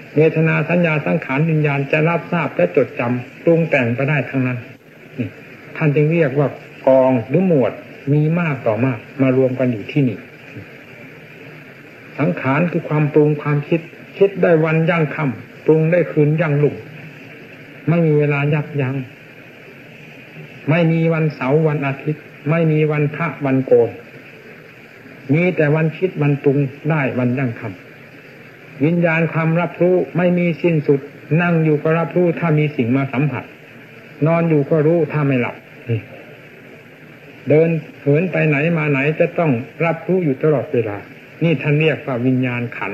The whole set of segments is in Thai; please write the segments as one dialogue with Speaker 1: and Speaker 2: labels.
Speaker 1: เวทนาสัญญาสังขารวิญญาณจะรับทราบและจดจำปรุงแต่งไปได้ทั้งนั้นท่านจึงเรียกว่ากองหรือหมวดมีมากต่อมากมารวมกันอยู่ที่นี่สังขารคือความปรุงความคิดได้วันยั่งค่ำปรุงได้คืนยั่งลุ่งไม่มีเวลายับยั้งไม่มีวันเสาร์วันอาทิตย์ไม่มีวันพระวันโกนมีแต่วันคิดวันปรุงได้วันยั่งค่ำวิญญาณความรับรู้ไม่มีสิ้นสุดนั่งอยู่ก็รับรู้ถ้ามีสิ่งมาสัมผัสนอนอยู่ก็รู้ถ้าไม่หลับเดินเหินไปไหนมาไหนจะต้องรับรู้อยู่ตลอดเวลานี่ท่านเรียกว่าวิญญาณขันธ์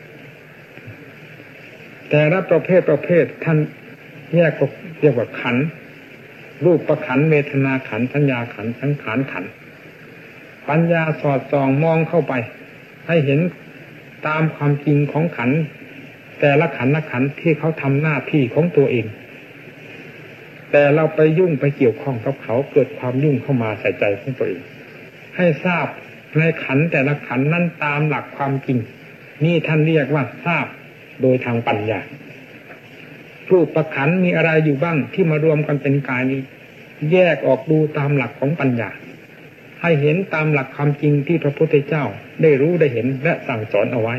Speaker 1: แต่ละประเภทท่านแยกก็เรียกว่าขันธ์รูปขันธ์เวทนาขันธ์สัญญาขันธ์สังขารขันธ์ปัญญาสอดส่องมองเข้าไปให้เห็นตามความจริงของขันธ์แต่ละขันธ์ละขันธ์ที่เขาทำหน้าที่ของตัวเองแต่เราไปยุ่งไปเกี่ยวข้องกับเขาเกิดความยุ่งเข้ามาใส่ใจของตัวเองให้ทราบในขันธ์แต่ละขันธ์นั้นตามหลักความจริงนี่ท่านเรียกว่าทราบโดยทางปัญญารูปขันธ์มีอะไรอยู่บ้างที่มารวมกันเป็นกายนี้แยกออกดูตามหลักของปัญญาให้เห็นตามหลักความจริงที่พระพุทธเจ้าได้รู้ได้เห็นและสั่งสอนเอาไว้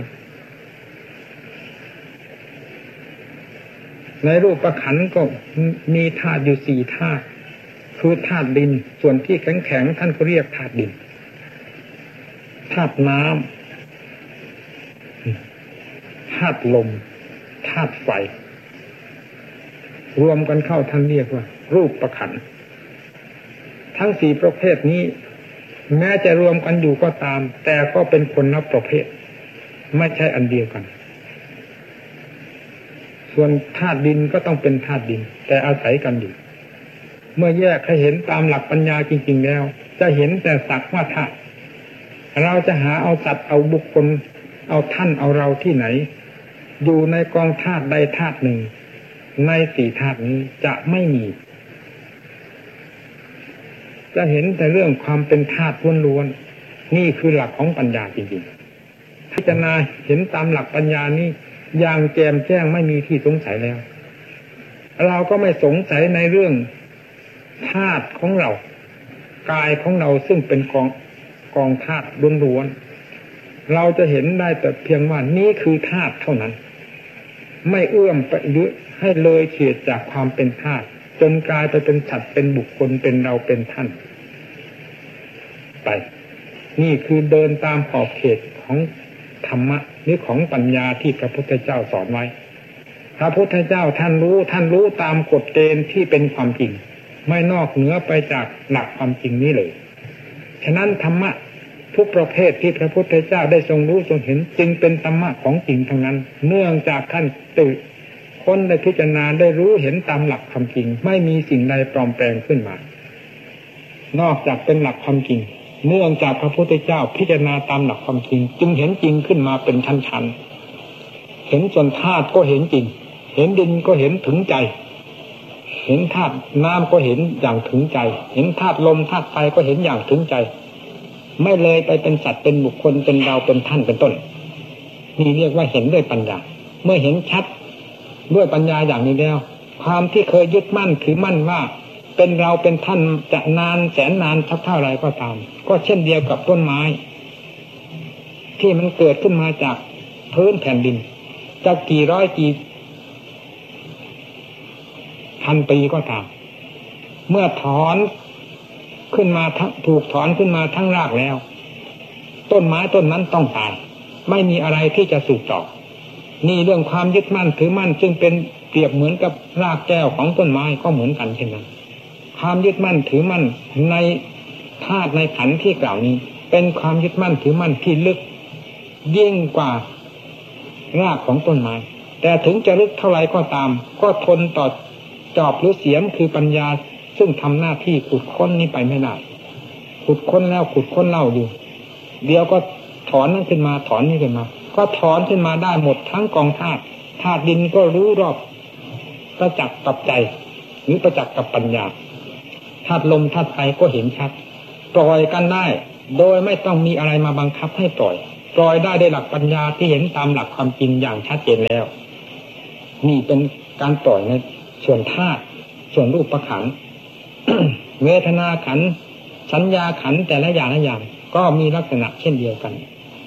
Speaker 1: ในรูปขันธ์ก็มีธาตุอยู่สี่ธาตุคือธาตุดินส่วนที่แข็งท่านก็เรียกธาตุดินธาตุน้ำธาตุลมธาตุไฟรวมกันเข้าท่านเรียกว่ารูปขันธ์ทั้งสี่ประเภทนี้แม้จะรวมกันอยู่ก็ตามแต่ก็เป็นคนละประเภทไม่ใช่อันเดียวกันส่วนธาตุดินก็ต้องเป็นธาตุดินแต่อาศัยกันอยู่เมื่อแยกให้เห็นตามหลักปัญญาจริงๆแล้วจะเห็นแต่สักว่าธาตุเราจะหาเอาสัตว์เอาบุคคลเอาท่านเอาเราที่ไหนอยู่ในกองธาตุใดธาตุหนึ่งในสี่ธาตุนี้จะไม่มีจะเห็นแต่เรื่องความเป็นธาตุล้วนๆนี่คือหลักของปัญญาจริงๆพิจารณาเห็นตามหลักปัญญานี้อย่างแจ่มแจ้งไม่มีที่สงสัยแล้วเราก็ไม่สงสัยในเรื่องธาตุของเรากายของเราซึ่งเป็นกองธาตุล้วนๆเราจะเห็นได้แต่เพียงว่านี่คือธาตุเท่านั้นไม่เอื้อมไปยึดให้เลยเฉียดจากความเป็นธาตุจนกลายไปเป็นสัตว์เป็นบุคคลเป็นเราเป็นท่านไปนี่คือเดินตามขอบเขตของธรรมะหรือของปัญญาที่พระพุทธเจ้าสอนไว้พระพุทธเจ้าท่านรู้ตามกฎเกณฑ์ที่เป็นความจริงไม่นอกเหนือไปจากหลักความจริงนี้เลยฉะนั้นธรรมะทุกประเภทที่พระพุทธเจ้าได้ทรงรู้ทรงเห็นจึงเป็นธรรมะของจริงทั้งนั้นเนื่องจากท่านตื่นคนได้พิจารณาได้รู้เห็นตามหลักความจริงไม่มีสิ่งใดปลอมแปลงขึ้นมานอกจากเป็นหลักความจริงเนื่องจากพระพุทธเจ้าพิจารณาตามหลักความจริงจึงเห็นจริงขึ้นมาเป็นชั้นๆเห็นส่วนธาตุก็เห็นจริงเห็นดินก็เห็นถึงใจเห็นธาตุน้ำก็เห็นอย่างถึงใจเห็นธาตุลมธาตุไฟก็เห็นอย่างถึงใจไม่เลยไปเป็นสัตว์เป็นบุคคลเป็นเราเป็นท่านเป็นต้นนี่เรียกว่าเห็นด้วยปัญญาเมื่อเห็นชัดด้วยปัญญาอย่างนี้แล้วความที่เคยยึดมั่นถือมั่นว่าเป็นเราเป็นท่านจะนานแสนนานเท่าไรก็ตามก็เช่นเดียวกับต้นไม้ที่มันเกิดขึ้นมาจากพื้นแผ่นดินจะกี่ร้อยกี่พันปีก็ตามเมื่อถอนขึ้นมาถูกถอนขึ้นมาทั้งรากแล้วต้นไม้ต้นนั้นต้องตายไม่มีอะไรที่จะสืบต่อนี่เรื่องความยึดมั่นถือมั่นซึ่งเป็นเปรียบเหมือนกับรากแก้วของต้นไม้ก็เหมือนกันเช่นนั้นความยึดมั่นถือมั่นในธาตุในขันธ์ที่กล่าวนี้เป็นความยึดมั่นถือมั่นที่ลึกยิ่งกว่ารากของต้นไม้แต่ถึงจะลึกเท่าไรก็ตามก็ทนต่อจอบหรือเสียมคือปัญญาซึ่งทำหน้าที่ขุดค้นนี้ไปไม่ได้ขุดค้นแล้วขุดค้นเล่าอยู่เดี๋ยวก็ถอนนั่นขึ้นมาถอนนี่ขึ้นมาก็ถอนขึ้นมาได้หมดทั้งกองธาตุดินก็รู้รอบประจักษ์กับใจหรือประจักษ์กับปัญญาธาตุลมธาตุไฟก็เห็นชัดปล่อยกันได้โดยไม่ต้องมีอะไรมาบังคับให้ปล่อยได้ด้วยหลักปัญญาที่เห็นตามหลักความจริงอย่างชัดเจนแล้วนี่เป็นการปล่อยในส่วนธาตุส่วนรูปขันธ์ เวทนาขันธ์สัญญาขันธ์แต่ละอย่างละอย่างก็มีลักษณะเช่นเดียวกัน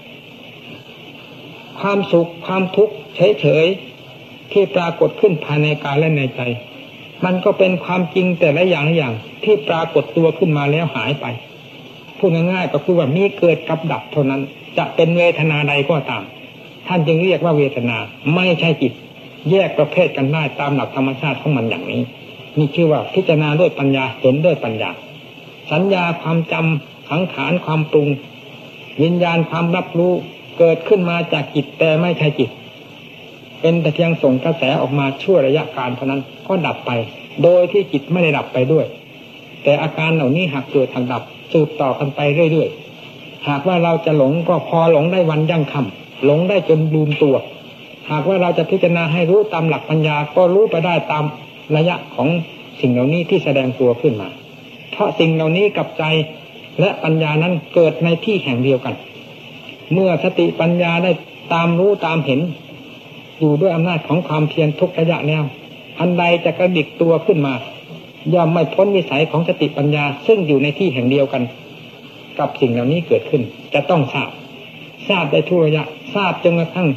Speaker 1: ความสุขความทุกข์เฉยๆที่ปรากฏขึ้นภายในกายและในใจมันก็เป็นความจริงแต่ละอย่างละอย่างที่ปรากฏตัวขึ้นมาแล้วหายไปพูดง่ายๆก็คือว่ามีเกิดกับดับเท่านั้นจะเป็นเวทนาใดก็ตามท่านจึงเรียกว่าเวทนาไม่ใช่จิตแยกประเภทกันได้ตามหลักธรรมชาติของมันอย่างนี้นี่ชื่อว่าพิจารณาด้วยปัญญาเห็นด้วยปัญญาสัญญาความจำสังขารความปรุงวิญญาณความรับรู้เกิดขึ้นมาจากจิตแต่ไม่ใช่จิตเป็นแต่เพียงส่งกระแสออกมาชั่วระยะการเท่านั้นก็ดับไปโดยที่จิตไม่ได้ดับไปด้วยแต่อาการเหล่านี้หากเกิดทางดับสืบต่อกันไปเรื่อยๆหากว่าเราจะหลงก็พอหลงได้วันยั่งค่ำหลงได้จนลืมตัวหากว่าเราจะพิจารณาให้รู้ตามหลักปัญญาก็รู้ไปได้ตามระยะของสิ่งเหล่านี้ที่แสดงตัวขึ้นมาเพราะสิ่งเหล่านี้กับใจและปัญญานั้นเกิดในที่แห่งเดียวกันเมื่อสติปัญญาได้ตามรู้ตามเห็นอยู่ด้วยอำนาจของความเพียรทุกระยะแนวอันใดจะกระดิกตัวขึ้นมาย่อมไม่พ้นวิสัยของสติปัญญาซึ่งอยู่ในที่แห่งเดียวกันกับสิ่งเหล่านี้เกิดขึ้นจะต้องทราบได้ทุกระยะทราบจนกระทั่ง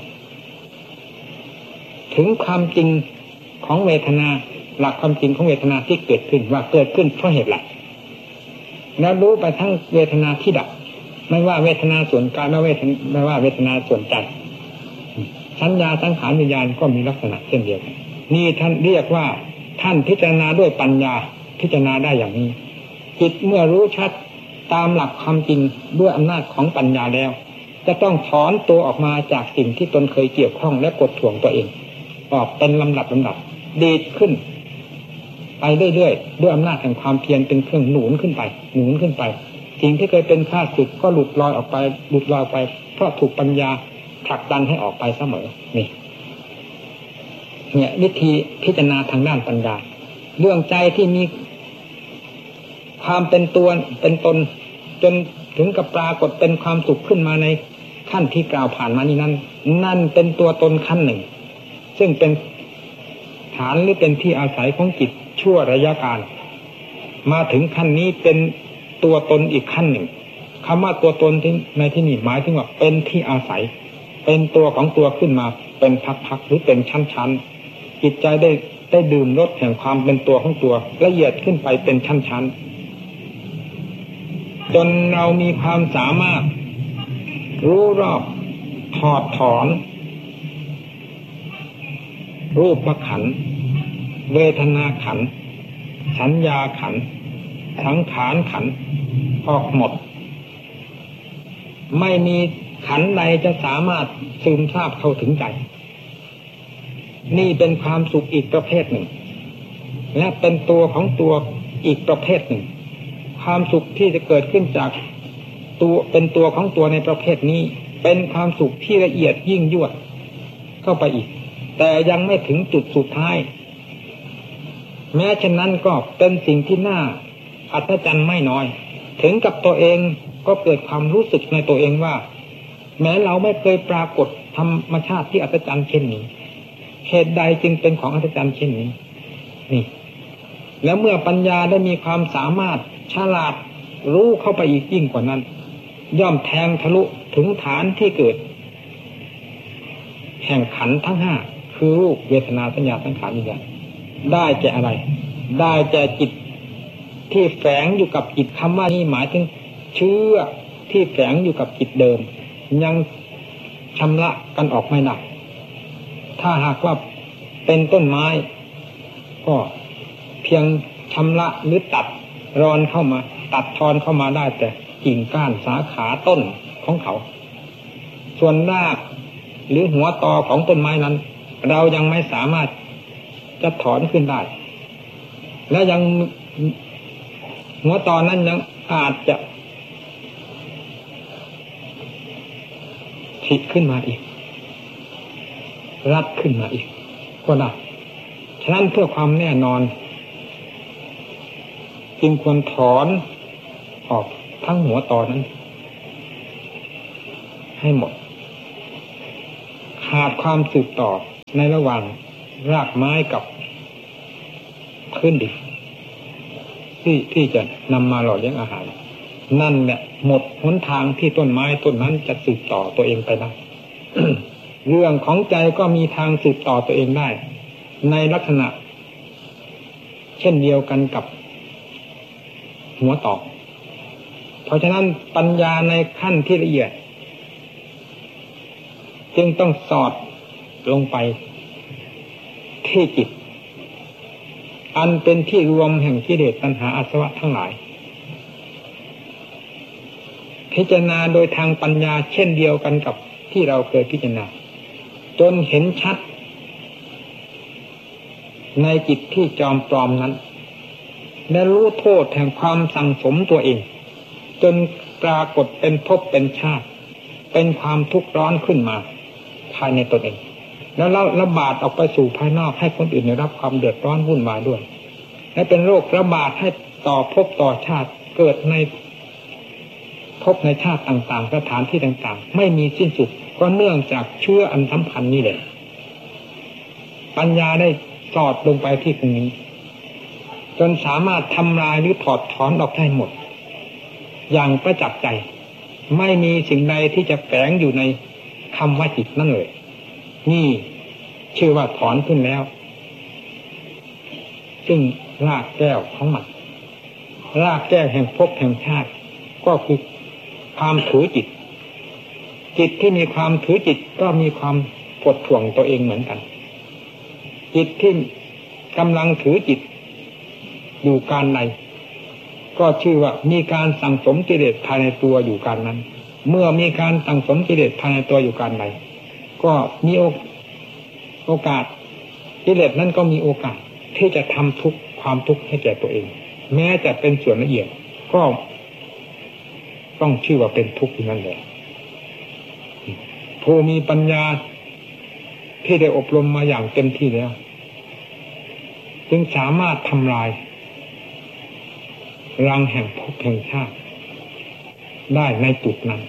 Speaker 1: ถึงความจริงของเวทนาหลักความจริงของเวทนาที่เกิดขึ้นว่าเกิดขึ้นเพราะเหตุไรแล้วรู้ไปทั้งเวทนาที่ดับไม่ว่าเวทนาส่วนกายไม่ว่าเวทนาส่วนใจสัญญาสังขารวิญญาณก็มีลักษณะเช่นเดียวกันนี่ท่านเรียกว่าท่านพิจารณาด้วยปัญญาพิจารณาได้อย่างนี้จิตเมื่อรู้ชัดตามหลักความจริงด้วยอำนาจของปัญญาแล้วจะต้องถอนตัวออกมาจากสิ่งที่ตนเคยเกี่ยวข้องและกดถ่วงตัวเองออกเป็นลำดับดีดขึ้นไปเรื่อยๆด้วยอำนาจแห่งความเพียรเป็นเครื่องหนุนขึ้นไปสิ่งที่เคยเป็นข้าศึกก็หลุดลอยไปเพราะถูกปัญญาผลักดันให้ออกไปเสมอนี่เนี่ยวิธีพิจารณาทางด้านปัญญาเรื่องใจที่มีความเป็นตัวเป็นตนจนถึงกับปรากฏเป็นความสุขขึ้นมาในขั้นที่กล่าวผ่านมานี้นั่นเป็นตัวตนขั้นหนึ่งซึ่งเป็นฐานหรือเป็นที่อาศัยของจิตชั่วระยะการมาถึงขั้นนี้เป็นตัวตนอีกขั้นหนึ่งคำว่าตัวตนที่ในที่นี้หมายถึงว่าเป็นที่อาศัยเป็นตัวของตัวขึ้นมาเป็นพักๆหรือเป็นชั้นๆจิตใจได้ดื่มรสแห่งความเป็นตัวของตัวละเอียดขึ้นไปเป็นชั้นๆจนเรามีความสามารถรู้รอบถอดถอนรูปขันธ์เวทนาขันธ์สัญญาขันธ์สังขารขันธ์ออกหมดไม่มีขันธ์ใดจะสามารถซึมซาบเข้าถึงใจนี่เป็นความสุขอีกประเภทหนึ่งและเป็นตัวของตัวอีกประเภทหนึ่งความสุขที่จะเกิดขึ้นจากตัวเป็นตัวของตัวในประเภทนี้เป็นความสุขที่ละเอียดยิ่งยวดเข้าไปอีกแต่ยังไม่ถึงจุดสุดท้ายแม้ฉะนั้นก็เป็นสิ่งที่น่าอัศจรรย์ไม่น้อยถึงกับตัวเองก็เกิดความรู้สึกในตัวเองว่าแม้เราไม่เคยปรากฏธรรมชาติที่อัศจรรย์เช่นนี้เหตุใดจึงเป็นของอัศจรรย์เช่นนี้นี่แล้วเมื่อปัญญาได้มีความสามารถฉลาดรู้เข้าไปอีกยิ่งกว่านั้นย่อมแทงทะลุถึงฐานที่เกิดแห่งขันธ์ทั้งห้าคือรูปเวทนาสัญญาสังขารวิญญาณได้แก่อะไรได้แก่จิตที่แฝงอยู่กับจิตคำว่านี่หมายถึงเชื่อที่แฝงอยู่กับจิตเดิมยังชำระกันออกไม่ได้ถ้าหากว่าเป็นต้นไม้ก็เพียงชำระหรือตัดรอนเข้ามาตัดทอนเข้ามาได้แต่กิ่งก้านสาขาต้นของเขาส่วนรากหรือหัวตอของต้นไม้นั้นเรายังไม่สามารถจะถอนขึ้นได้และยังหัวตอนั้นยังอาจจะผิดขึ้นมาอีกรัดขึ้นมาอีกก็ได้ฉะนั้นเพื่อความแน่นอนจึงควรถอนออกทั้งหัวตอนั้นให้หมดขาดความสืบต่อในระหว่างรากไม้กับพื้นดินที่จะนำมาหล่อเลี้ยงอาหารนั่นแหละหมดหนทางที่ต้นไม้ต้นนั้นจะสืบต่อตัวเองไปได้ เรื่องของใจก็มีทางสืบต่อตัวเองได้ในลักษณะเช่นเดียวกันกับหัวต่อเพราะฉะนั้นปัญญาในขั้นที่ละเอียดจึงต้องสอดลงไปที่จิตอันเป็นที่รวมแห่งกิเลสตัณหาอาสวะทั้งหลายพิจารณาโดยทางปัญญาเช่นเดียวกันกับที่เราเคยพิจารณาจนเห็นชัดในจิตที่จอมปลอมนั้นและรู้โทษแห่งความสั่งสมตัวเองจนปรากฏเป็นภพเป็นชาติเป็นความทุกข์ร้อนขึ้นมาภายในตนเองแล้วระบาดออกไปสู่ภายนอกให้คนอื่นได้รับความเดือดร้อนวุ่นวายด้วยและเป็นโรคระบาดให้ต่อภพต่อชาติเกิดในภพในชาติต่างๆสถานที่ต่างๆไม่มีสิ้นสุดก็เนื่องจากเชื้ออันสำคัญนี้แหละปัญญาได้สอดลงไปที่ตรงนี้จนสามารถทำลายหรือถอดถอนออกได้หมดอย่างประจักษ์ใจไม่มีสิ่งใดที่จะแฝงอยู่ในคำว่าจิตนั่นเลยนี่ชื่อว่าถอนขึ้นแล้วซึ่งรากแก้วของมันรากแก้วแห่งภพแห่งชาติก็คือความถือจิตจิตที่มีความถือจิตก็มีความกดถ่วงตัวเองเหมือนกันจิตที่กำลังถือจิตอยู่การใดก็ชื่อว่ามีการสั่งสมกิเลสภายในตัวอยู่การนั้นเมื่อมีการสั่งสมกิเลสภายในตัวอยู่การใดก็มีโอกาสกิเลสนั้นก็มีโอกาสที่จะทำทุกข์ความทุกข์ให้แก่ตัวเองแม้จะเป็นส่วนละเอียดก็ต้องชื่อว่าเป็นทุกข์อยู่นั่นแหละผู้มีปัญญาที่ได้อบรมมาอย่างเต็มที่แล้วจึงสามารถทำลายรังแห่งภพแห่งชาติได้ในจุดนั้น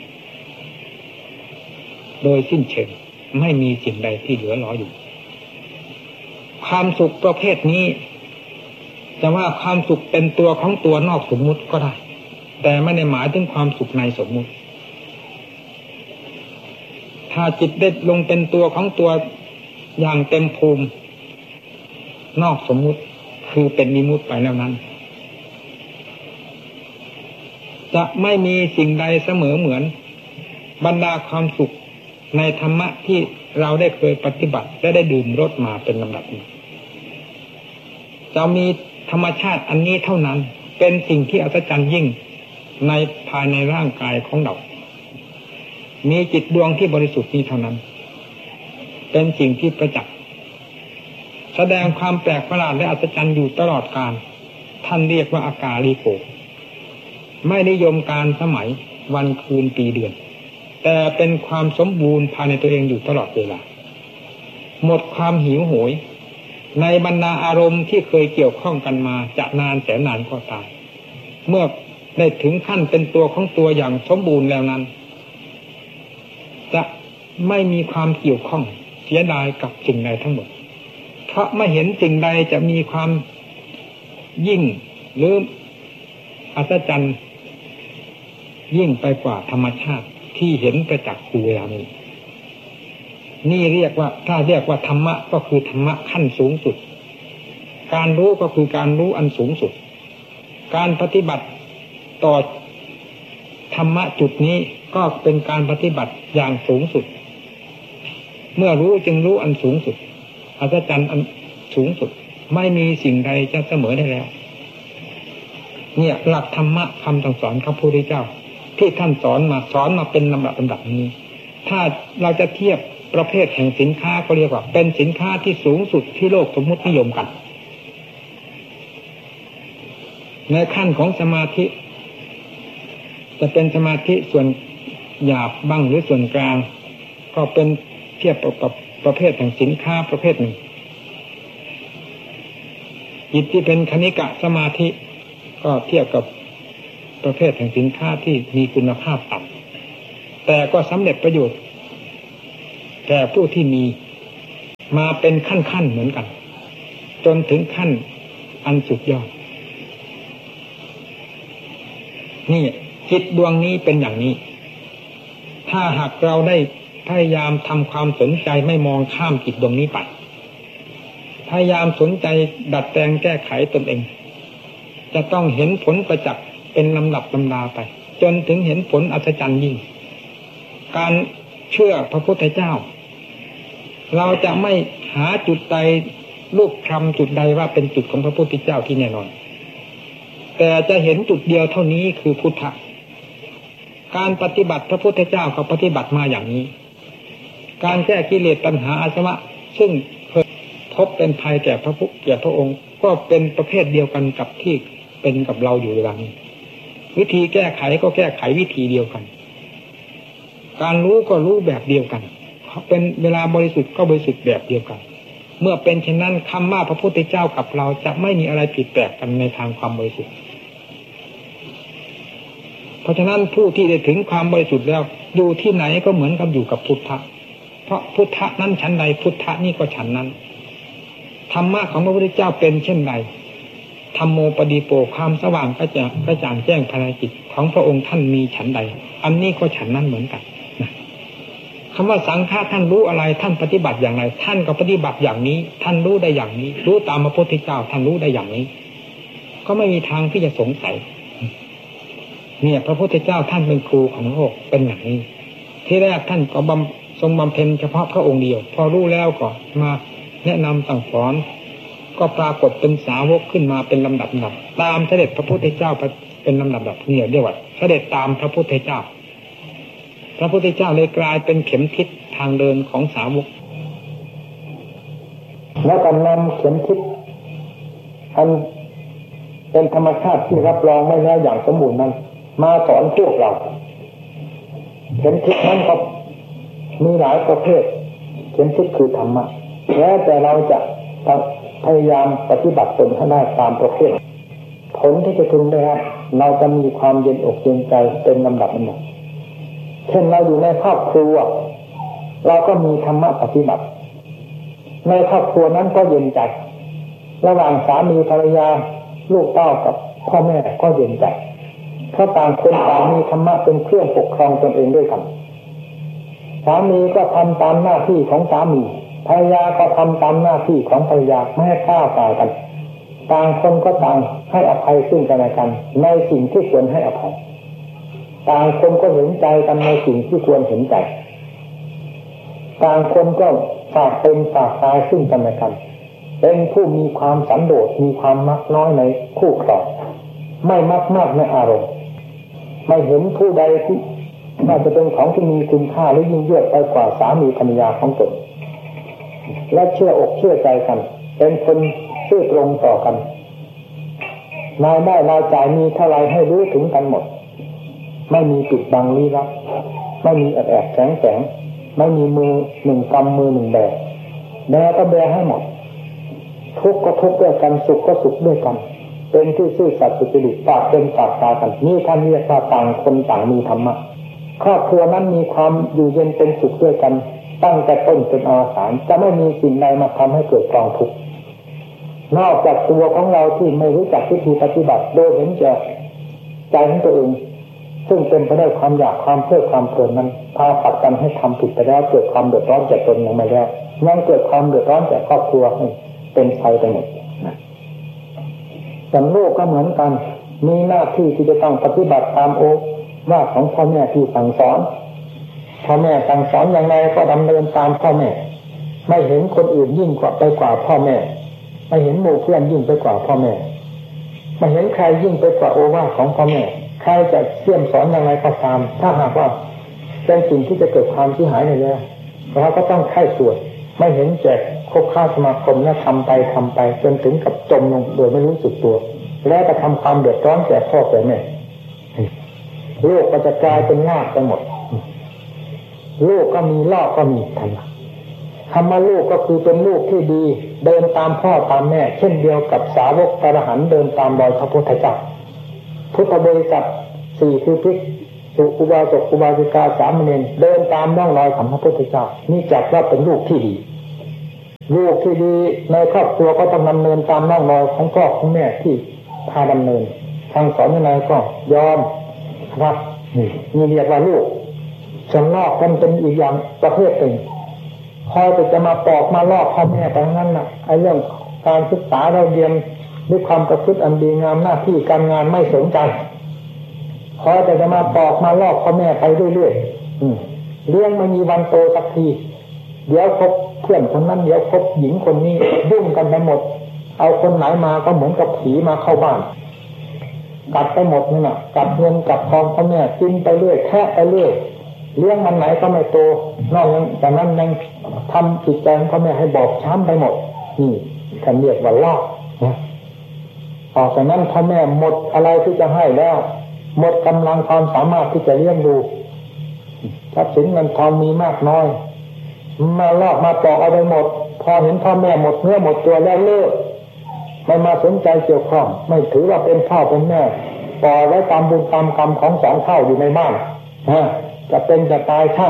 Speaker 1: โดยสิ้นเชิงไม่มีสิ่งใดที่เหลือหลออยู่ความสุขประเภทนี้จะว่าความสุขเป็นตัวของตัวนอกสมมุติก็ได้แต่ไม่ได้หมายถึงความสุขในสมมุติถ้าจิตได้ลงเป็นตัวของตัวอย่างเต็มภูมินอกสมมุติคือเป็นนิมุติไปแล้วนั้นจะไม่มีสิ่งใดเสมอเหมือนบรรดาความสุขในธรรมะที่เราได้เคยปฏิบัติและได้ดื่มรสมาเป็นลำดับนี้จะมีธรรมชาติอันนี้เท่านั้นเป็นสิ่งที่อัศจรรย์ยิ่งในภายในร่างกายของเรามีจิตดวงที่บริสุทธิ์นี้เท่านั้นเป็นสิ่งที่ประจักษ์แสดงความแปลกประหลาดและอัศจรรย์อยู่ตลอดกาลท่านเรียกว่าอากาลิโกไม่นิยมการสมัยวันคืนปีเดือนแต่เป็นความสมบูรณ์ภายในตัวเองอยู่ตลอดเวลาหมดความหิวโหยในบรรดาอารมณ์ที่เคยเกี่ยวข้องกันมาจะนานแสนนานก็ตามเมื่อได้ถึงขั้นเป็นตัวของตัวอย่างสมบูรณ์แล้วนั้นจะไม่มีความเกี่ยวข้องเสียดายกับสิ่งใดทั้งหมดเพราะไม่เห็นสิ่งใดจะมีความยิ่งหรืออัศจรรย์ยิ่งไปกว่าธรรมชาติที่เห็นประจักษ์อยู่เวลานี้นี่เรียกว่าถ้าเรียกว่าธรรมะก็คือธรรมะขั้นสูงสุดการรู้ก็คือการรู้อันสูงสุดการปฏิบัติต่อธรรมะจุดนี้ก็เป็นการปฏิบัติอย่างสูงสุดเมื่อรู้จึงรู้อันสูงสุดอัศจรรย์อันสูงสุดไม่มีสิ่งใดจะเสมอได้แล้วเนี่ยหลักธรรมะคำสั่งสอนของพระพุทธเจ้าที่ท่านสอนมาเป็นลำดับนี้ถ้าเราจะเทียบประเภทแห่งสินค้าก็เรียกว่าเป็นสินค้าที่สูงสุดที่โลกสมมุตินิยมกันในขั้นของสมาธิจะเป็นสมาธิส่วนหยาบบ้างหรือส่วนกลางก็เป็นเทียบกับประเภทแห่งสินค้าประเภทหนึ่งจิตที่เป็นคณิกะสมาธิก็เทียบกับประเภทแห่งสินค้าที่มีคุณภาพต่ำแต่ก็สำเร็จประโยชน์แก่ผู้ที่มีมาเป็นขั้นๆเหมือนกันจนถึงขั้นอันสุดยอดนี่จิตดวงนี้เป็นอย่างนี้ถ้าหากเราได้พยายามทำความสนใจไม่มองข้ามจิตดวงนี้ไปพยายามสนใจดัดแปลงแก้ไขตนเองจะต้องเห็นผลประจักษ์เป็นลำดับลำดาไปจนถึงเห็นผลอัศจรรย์ยิ่งการเชื่อพระพุทธเจ้าเราจะไม่หาจุดใดรูปคำจุดใดว่าเป็นจุดของพระพุทธเจ้าที่แน่นอนแต่จะเห็นจุดเดียวเท่านี้คือพุทธะการปฏิบัติพระพุทธเจ้าเขาปฏิบัติมาอย่างนี้การแก้กิเลสตัณหาอาสวะซึ่งเคยพบเป็นภัยแก่พระองค์ก็เป็นประเภทเดียวกันกับที่เป็นกับเราอยู่เวลานี้วิธีแก้ไขก็แก้ไขวิธีเดียวกันการรู้ก็รู้แบบเดียวกันเป็นเวลาบริสุทธิ์ก็บริสุทธิ์แบบเดียวกันเมื่อเป็นเช่นนั้นคำว่าพระพุทธเจ้ากับเราจะไม่มีอะไรผิดแปลกกันในทางความบริสุทธิ์เพราะฉะนั้นผู้ที่ได้ถึงความบริสุทธิ์แล้วอยู่ที่ไหนก็เหมือนกับอยู่กับพุทธะเพราะพุทธะนั้นชั้นใดพุทธะนี่ก็ชั้นนั้นธรรมะของพระพุทธเจ้าเป็นเช่นใดธัมโมปฏิโปความสว่างกระจ่างแจ้งภายในจิตของพระองค์ท่านมีชั้นใดอันนี้ก็ชั้นนั้นเหมือนกันคำว่าสังฆะท่านรู้อะไรท่านปฏิบัติอย่างไรท่านก็ปฏิบัติอย่างนี้ท่านรู้ได้อย่างนี้รู้ตามพระพุทธเจ้าท่านรู้ได้อย่างนี้ก็ไม่มีทางที่จะสงสัยเนี่ยพระพุทธเจ้าท่านเป็นครูของโลกเป็นอย่างนี้ที่แรกท่านก็ทรงบำเพ็ญเฉพาะพระองค์เดียวพอรู้แล้วก็มาแนะนำสั่งสอนก็ปรากฏเป็นสาวกขึ้นมาเป็นลำดับตามเสด็จพระพุทธเจ้าเป็นลำดับเนี่ยเรียกว่าเสด็จตามพระพุทธเจ้าพระพุทธเจ้าเลยกลายเป็นเข็มทิศทางเดินของสาวกแล้วก็นำเข็มทิศอันเป็นธรรมชาติที่รับรองไม่แล้วอย่างสมบูรณ์นั้นมาสอนพวกเราเข็มทิศนั้นก็มีหลายประเภทเข็มทิศคือธรรมะแล้วแต่เราจะพยายามปฏิบัติตนให้ได้ตามประเภทผลที่จะพึงได้รับเราจะมีความเย็นอกเย็นใจเป็นลำดับเช่นเราอยู่ในครอบครัวเราก็มีธรรมะปฏิบัติในครอบครัวนั้นก็เย็นใจระหว่างสามีภรรยาลูกเต้ากับพ่อแม่ก็เย็นใจเพราะต่างคนต่างมีธรรมะเป็นเครื่องปกครองตนเองด้วยกันสามีก็ทำตามหน้าที่ของสามีภรรยาก็ทำตามหน้าที่ของภรรยาไม่ให้ก้าวก่ายกันต่างคนก็ต่างให้อภัยซึ่งกันและกันในสิ่งที่ควรให้อภัยต่างคนก็เห็นใจกันในสิ่งที่ควรเห็นใจต่างคนก็ฝากเป็นฝากตายซึ่งกันและกันเป็นผู้มีความสันโดษมีความมักน้อยในคู่ครองไม่มักมากในอารมณ์ไม่เห็นผู้ใดที่น่าจะเป็นของที่มีคุณค่าหรือยิ่งยวดไปกว่าสามีภรรยาของตนและเชื่ออกเชื่อใจกันเป็นคนซื่อตรงต่อกันรายได้รายจ่ายมีเท่าไรให้รู้ถึงกันหมดไม่มีปิดบังลี้ลับไม่มีแอบแฝงไม่มีมือหนึ่งกำมือหนึ่งแบก็แบให้หมดทุกข์ก็ทุกข์ด้วยกันสุขก็สุขด้วยกันเป็นที่ซื่อสัตย์สุจริตปากเป็นปากตากันนี่ท่านเรียกว่าต่างคนต่างมีธรรมะครอบครัวนั้นมีความอยู่เย็นเป็นสุขด้วยกันตั้งแต่ต้นจนอวสานจะไม่มีสิ่งใดมาทำให้เกิดกองทุกข์นอกจากตัวของเราที่ไม่รู้จักวิธีปฏิบัติโดยเห็นแก่ใจของตัวเองซึ่งเป็นไปด้วยความอยากความเพลิดความเพลินนั้นพาปัดกันให้ทำผิดไปแล้วเกิดความเดือดร้อนแก่ตนยังไม่แล้วยังเกิดความเดือดร้อนแก่ครอบครัวเป็นภัยไปหมดแต่ลูกก็เหมือนกันมีหน้าที่ที่จะต้องปฏิบัติตามโอวาทของพ่อแม่ที่สั่งสอนพ่อแม่สั่งสอนอย่างไรก็ดำเนินตามพ่อแม่ไม่เห็นคนอื่นยิ่งกว่าไปกว่าพ่อแม่ไม่เห็นหมู่เพื่อนยิ่งไปกว่าพ่อแม่ไม่เห็นใครยิ่งไปกว่าโอวาทของพ่อแม่ใครจะเสี่ยมสอนอย่างไรก็ตามถ้าหากว่าเป็นสิ่งที่จะเกิดความเสียหายในแล้วเราก็ต้องไข้ส่วนไม่เห็นแจกคบค้าสมาคมและทำไปจนถึงกับจมลงโดยไม่รู้สึกตัวและจะทำความเดือดร้อนแก่พ่อแก่แม่โลกก็จะกลายเป็นลากไปหมดโลกก็มีลอกก็มีทันคำว่าลูกก็คือเป็นลูกที่ดีเดินตามพ่อตามแม่เช่นเดียวกับสาวกอรหันต์เดินตามรอยพระพุทธเจ้าพุทธบริษัท4คือภิกษุอุบาสกอุบาสิกาสามเณรเดินตามร่องรอยของพระพุทธเจ้านี่จัดว่าเป็นลูกที่ดี
Speaker 2: ลูกที่ดีในครอบครัวก็ต้องดำเนินตามร่องรอยของพ่อของแม่ที่พาดำเนินทางสอนยังไงก็ยอมรับนี่เรียกว่าลูกส่วนนอกกันเป็นอีกอย่างประเภทหนึ่งคอยจะมาปอกมาลอกพ่อแม่ไปนั้นน่ะไอ้เรื่องการศึกษาเราเรียนด้วยความประพฤติอันดีงามหน้าที่การงานไม่สนใจคอยจะมาปอกมาลอกพ่อแม่ไปเรื่อยๆเรื่องไม่มีวันโตสักทีเดี๋ยวคบเพื่อนคนนั้นเดี๋ยวคบหญิงคนนี้ยุ่งกันไปหมดเอาคนไหนมาก็เหมือนกับผีมาเข้าบ้านกัดไปหมดนี่น่ะกัดเงินกัดทองพ่อแม่กินไปเรื่อยแทะไปเรื่อยเลี้ยงมันไหนก็ไม่โตนอกจากนั้นยังทำจิตใจของพ่อแม่ให้บอบช้ำไปหมดนี่ท่านเรียกว่าลอกนะออกจากนั้นพ่อแม่หมดอะไรที่จะให้แล้วหมดกำลังความสามารถที่จะเลี้ยงดูทรัพย์สินเงินทองมีมากน้อยมาลอกมาปอกเอาไปหมดพอเห็นพ่อแม่หมดเนื้อหมดตัวแล้วเลิกไม่มาสนใจเกี่ยวข้องไม่ถือว่าเป็นพ่อเป็นแม่ปล่อยไว้ตามบุญตามกรรมของสองเท่าอยู่ในบ้านจะเป็นจะตายช่าง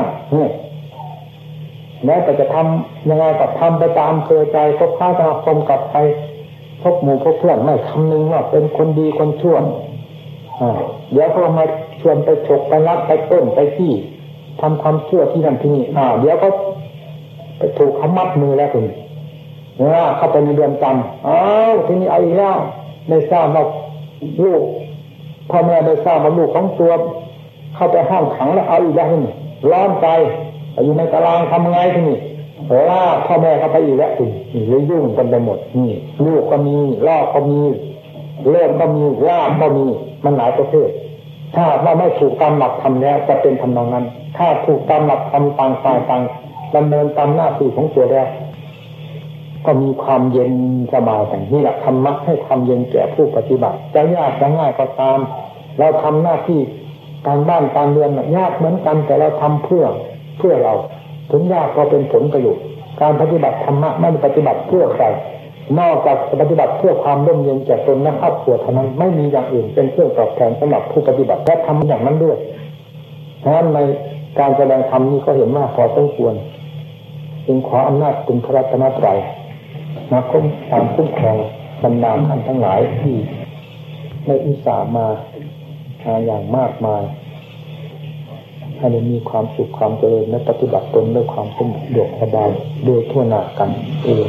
Speaker 2: แม้แต่จะทำยังไงก็ทำไปตามเคยใจพบค้าสมาคมกับใครพบหมู่พบเพื่อนไม่คำนึงว่าเป็นคนดีคนชั่วเดี๋ยวเขามาชวนไปฉกไปลักไปต้นไปที่ทำความชั่วที่นั่นที่นี่เดี๋ยวเขาไปถูกเขามัดมือแล้วคุณเข้าไปในเรือนจำทีนี้เอาอีกแล้วได้ทราบว่าลูกพ่อแม่ได้ทราบว่าลูกของตัวเข้าไปห้องขังแล้วเอาอีกแล้วนี่ร้อนใจอยู่ในตารางทำไงทีนี้ล่าพ่อแม่เข้าไปอีกแล้วนี่เลยยุ่งกันไปหมดนี่ลูกก็มีล่อก็มีเล่มก็มีล่ามก็มีมันหลายประเภทถ้าว่าไม่ถูกตามหลักธรรมแล้วจะเป็นทำนองนั้นถ้าถูกตามหลักธรรมต่างฝ่ายต่างดำเนินตามหน้าที่ของตัวแล้วก็มีความเย็นสบายแต่นี่แหละธรรมะให้ความเย็นแก่ผู้ปฏิบัติจะยากจะง่ายก็ตามเราทำหน้าที่การบ้านการเรือนยากเหมือนกันแต่เราทำเพื่อเราถึงยากก็เป็นผลประโยชน์การปฏิบัติธรรมะไม่ได้ปฏิบัติเพื่อใครนอกจากปฏิบัติเพื่อความร่มเย็นแก่ตนและครอบครัวเท่านั้นไม่มีอย่างอื่นเป็นเครื่องตอบแทนสำหรับผู้ปฏิบัติและทำอย่างนั้นด้วยเพราะฉะนั้นในการแสดงธรรมนี้ก็เห็นว่าพอสมควรจึงขออำนาจคุณพระรัตนตรัยมาคุ้มครองบรรดาท่านทั้งหลายที่ได้อุตส่าห์มาอย่างมากมายให้ได้มีความสุขความเจริญและปฏิบัติตนด้วยความสะดวกสบายโดยทั่วหน้ากันเอง